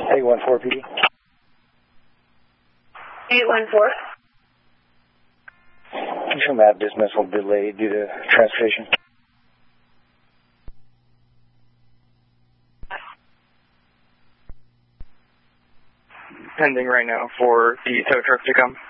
814 PD. 814. Show map dismissal delayed due to transportation. Pending right now for the tow truck to come.